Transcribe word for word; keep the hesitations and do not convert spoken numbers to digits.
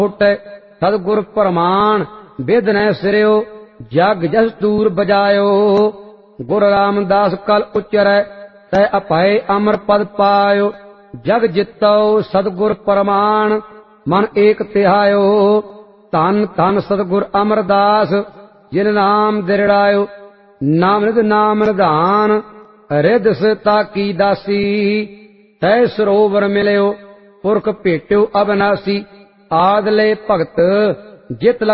फुटै सतगुर प्रमाण बिद न सिरियो जग जस दूर बजायो। गुर रामदास कल उचरै तै अपाए अमर पद पायो। जग जितो सतगुर प्रमाण मन एक तिहायो। धन धन सतगुर अमरदास जिन नाम दिरड़ायो। नाम रिद नाम निधान रिद सिता की दासी। तै सरोवर मिलियो पुरख भेट्यो अविनासी। आदले भगत जित